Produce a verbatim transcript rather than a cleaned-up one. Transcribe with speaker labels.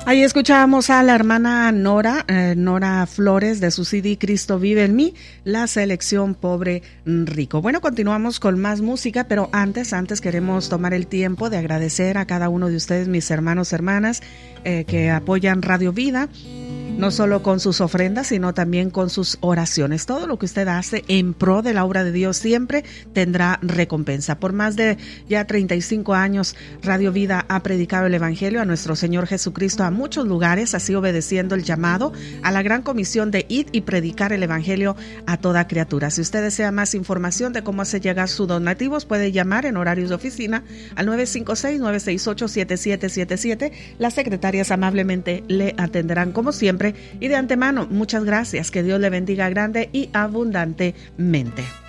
Speaker 1: Ahí escuchábamos a la hermana Nora, eh, Nora Flores, de su C D Cristo vive en mí, la selección Pobre Rico. Bueno, continuamos con más música, pero antes, antes queremos tomar el tiempo de agradecer a cada uno de ustedes, mis hermanos, hermanas, eh, que apoyan Radio Vida, no solo con sus ofrendas, sino también con sus oraciones. Todo lo que usted hace en pro de la obra de Dios siempre tendrá recompensa. Por más de ya treinta y cinco años, Radio Vida ha predicado el Evangelio a nuestro Señor Jesucristo a muchos lugares, así obedeciendo el llamado a la gran comisión de ir y predicar el Evangelio a toda criatura. Si usted desea más información de cómo hacer llegar sus donativos, puede llamar en horarios de oficina al nueve cinco seis, nueve seis ocho, siete siete siete siete. Las secretarias amablemente le atenderán como siempre. Y de antemano, muchas gracias. Que Dios le bendiga grande y abundantemente.